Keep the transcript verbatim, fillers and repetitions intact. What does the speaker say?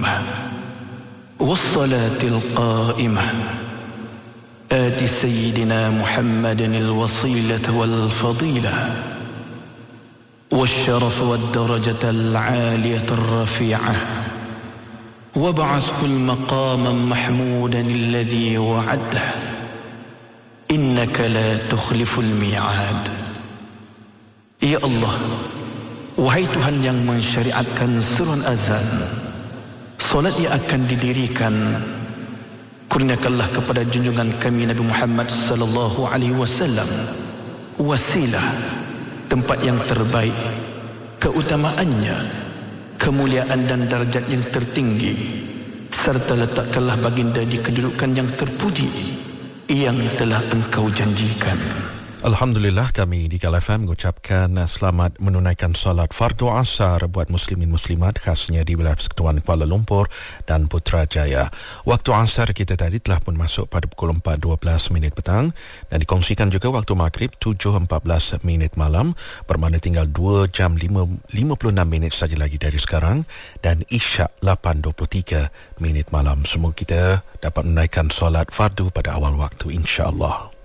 الدائمة والصلاة القائمة آت سيدنا محمد الوصيلة والفضيلة والشرف والدرجة العالية الرفيعة وابعثه المقام محمودا الذي وعده إنك لا تخلف الميعاد. Ya Allah, wahai Tuhan yang mensyariatkan seruan azan, solat yang akan didirikan, kurniakanlah kepada junjungan kami Nabi Muhammad sallallahu alaihi wasallam wasilah, tempat yang terbaik, keutamaannya, kemuliaan dan darjat yang tertinggi, serta letakkanlah baginda di kedudukan yang terpuji yang telah engkau janjikan. Alhamdulillah, kami di Kala F M mengucapkan selamat menunaikan solat fardu asar buat muslimin muslimat khasnya di wilayah Persekutuan Kuala Lumpur dan Putrajaya. Waktu asar kita tadi telah pun masuk pada pukul empat dua belas minit petang dan dikongsikan juga waktu maghrib tujuh empat belas minit malam, bermakna tinggal dua jam lima puluh enam minit saja lagi dari sekarang, dan isyak lapan dua puluh tiga minit malam. Semoga kita dapat menunaikan solat fardu pada awal waktu, insya-Allah.